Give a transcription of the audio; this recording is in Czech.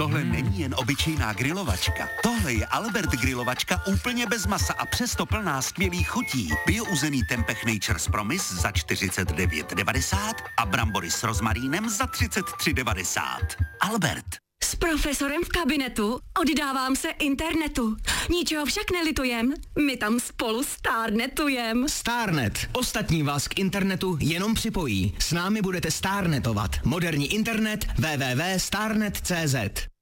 Tohle není jen obyčejná grilovačka. Tohle je Albert grilovačka úplně bez masa a přesto plná skvělých chutí. Biouzený tempeh Nature's Promise za 49,90 a brambory s rozmarínem za 33,90. Albert. S profesorem v kabinetu oddávám se internetu. Ničeho však nelitujem, my tam spolu stárnetujem. Starnet. Ostatní vás k internetu jenom připojí. S námi budete starnetovat. Moderní internet www.starnet.cz